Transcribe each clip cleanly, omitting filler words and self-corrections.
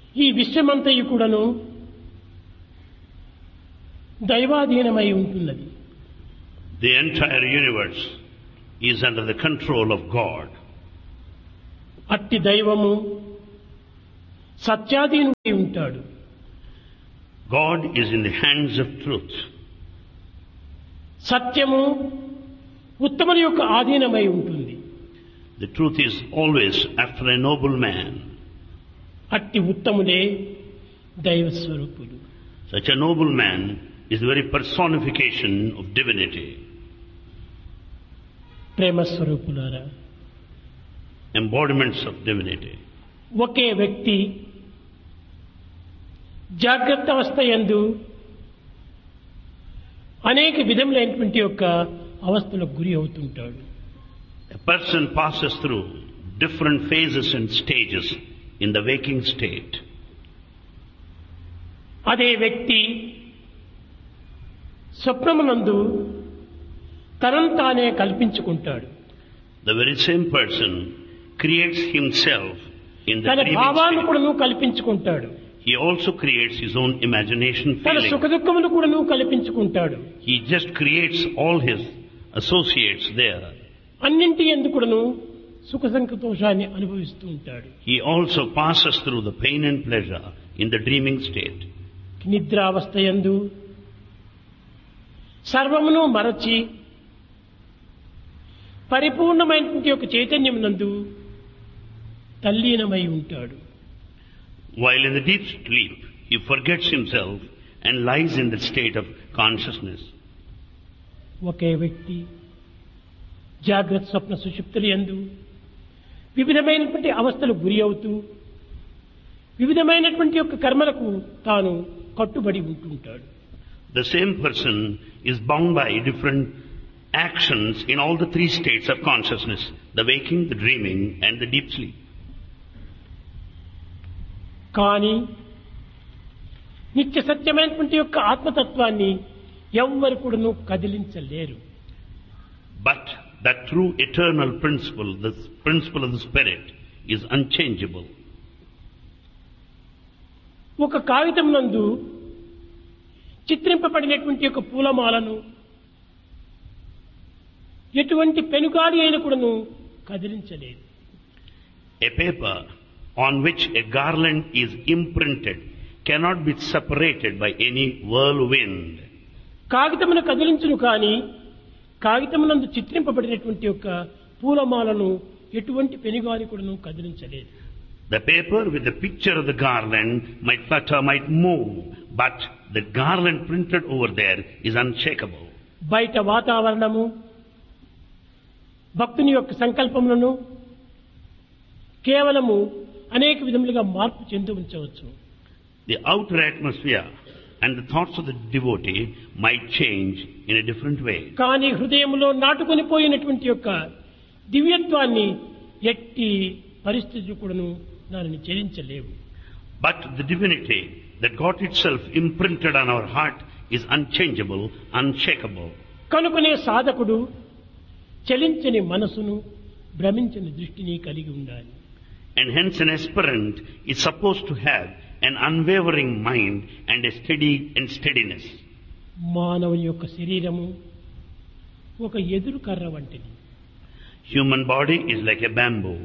ఈ విశ్వమంతయు కూడాను దైవాధీనమై ఉంటున్నది. The entire universe is under the control of God. అట్టి దైవము సత్యాధీనుడై ఉంటాడు. God is in the hands of truth. సత్యము ఉత్తముల యొక్క ఆధీనమై ఉంటుంది. The truth is always after a noble man. అట్టి ఉత్తములే దైవ స్వరూపులు. Such a noble man is the very personification of divinity. ప్రేమ స్వరూపులారా, Embodiments of divinity. ఒకే వ్యక్తి జాగ్రత్త అవస్థ యందు అనేక విధములైనటువంటి యొక్క అవస్థలకు గురి అవుతుంటాడు. A person passes through different phases and stages in the waking state. అదే వ్యక్తి స్వప్నమునందు తనను తానే కల్పించుకుంటాడు. The very same person creates himself in the తన dreaming భావాలను state. కూడాను కల్పించుకుంటాడు. He also creates his own imagination తన feeling. సుఖ దుఃఖములు కూడాను కల్పించుకుంటాడు. He just creates all his associates there. అన్నింటి యందు కూడాను సుఖ సంతోషాన్ని అనుభవిస్తూ ఉంటాడు. He also passes through the pain and pleasure in the dreaming state. నిద్రావస్థ యందు సర్వమును మరచి పరిపూర్ణమైనటువంటి యొక్క చైతన్యమునందు తల్లీనమై ఉంటాడు. While in the deep sleep, he forgets himself and lies in the state of consciousness. ఒకే వ్యక్తి జాగ్రత్త స్వప్న సుషుప్తుల యందు వివిధమైనటువంటి అవస్థలకు గురి అవుతూ వివిధమైనటువంటి యొక్క కర్మలకు తాను కట్టుబడి ఉంటుంటాడు. The same person is bound by different actions in all the three states of consciousness, the waking, the dreaming and the deep sleep. కానీ నిత్య సత్యమైనటువంటి యొక్క ఆత్మతత్వాన్ని ఎవ్వరు కూడాను కదిలించలేరు. But that true eternal principle, the principle of the spirit, is unchangeable. ఒక కాగితం నందు చిత్రింపబడినటువంటి యొక్క పూలమాలను ఎటువంటి పెనుగాలి అయిన కూడాను కదిలించలేదు. A paper on which a garland is imprinted cannot be separated by any whirlwind. కాగితమును కదిలించును కానీ కాగితమునందు చిత్రింపబడినటువంటి యొక్క పూలమాలను ఎటువంటి పెనుగాలి కూడాను కదిలించలేదు. The paper with the picture of the garland might flutter, might move, but the garland printed over there is unshakable. బయట వాతావరణము భక్తుని యొక్క సంకల్పములను కేవలము అనేక విధములుగా మార్పు చెంది ఉంచవచ్చు. The outer atmosphere and the thoughts of the devotee might change in a different way. కానీ హృదయంలో నాటుకొని పోయినటువంటి యొక్క దివ్యత్వాన్ని ఎట్టి పరిస్థితులు కూడాను దానిని చెలించలేవు. But the divinity that got itself imprinted on our heart is unchangeable, unshakable. కనుకనే సాధకుడు చలించని మనసును భ్రమించని దృష్టిని కలిగి ఉండాలి. And hence an aspirant is supposed to have an unwavering mind and a steadiness. మానవుని యొక్క శరీరము ఒక ఎదురు కర్ర వంటిది. Human body is like a bamboo.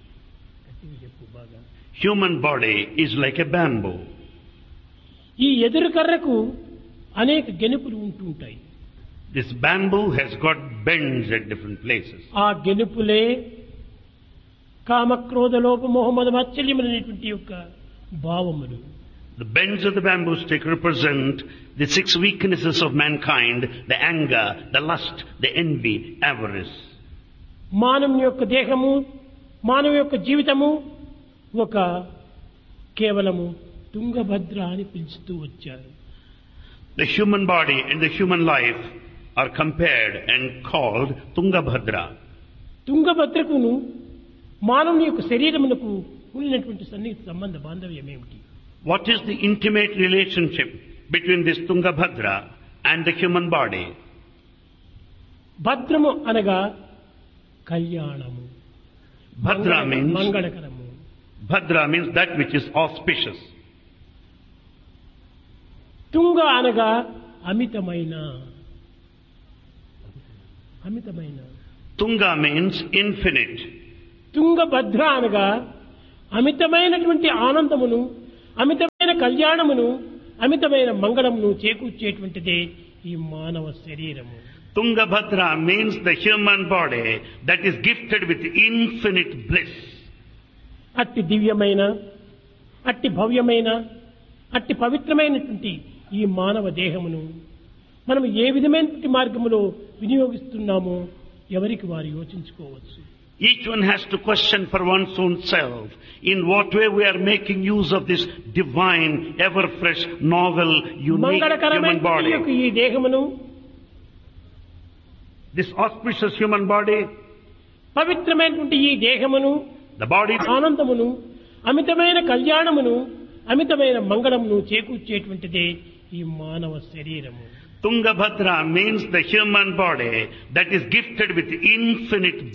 Human body is like a bamboo. ఈ ఎదురు కర్రకు అనేక గెనుపులు ఉంటుంటాయి. This bamboo has got bends at different places. ఆ గెనుపులే కామక్రోధ లోభ మోహ మద మాత్సర్యములైనటువంటి యొక్క భావములు. The bends of the bamboo stick represent the 6 weaknesses of mankind: the anger, the lust, the envy, avarice. మానవుని యొక్క దేహము మానవ యొక్క జీవితము ఒక కేవలము తుంగభద్ర అని పిలుస్తూ వచ్చారు. The human body and the human life are compared and called Tungabhadra. తుంగభద్రకును మానవుని యొక్క శరీరమునకు ఉన్నటువంటి సన్నిహిత సంబంధ బాంధవ్యం ఏమిటి? What is the intimate relationship between this Tungabhadra and the human body? భద్రము అనగా కళ్యాణము, Bhadra means మంగళకరము. Bhadra means that which is auspicious. తుంగ అనగా అమితమైన అమితమైన. Tunga means infinite. తుంగభద్ర అనగా అమితమైనటువంటి ఆనందమును, అమితమైన కళ్యాణమును, అమితమైన మంగళమును చేకూర్చేటువంటిదే ఈ మానవ శరీరము. Tungabhadra means the human body that is gifted with infinite bliss. అట్టి దివ్యమైన, అట్టి భవ్యమైన, అట్టి పవిత్రమైనటువంటి ఈ మానవ దేహమును మనం ఏ విధమైనటువంటి మార్గములో వినియోగిస్తున్నామో ఎవరికి వారు యోచించుకోవచ్చు. Each one has to question for one's own self in what way we are making use of this divine, ever-fresh, novel, unique human మంగళకరమైన body. ఈ దేహమును, This auspicious human body, పవిత్రమైనటువంటి ఈ దేహమును, the body, ఆనందమును, అమితమైన కళ్యాణమును, అమితమైన మంగళమును చేకూర్చేటువంటిదే ఈ మానవ శరీరము. Tungabhadra means the human body that is gifted with infinite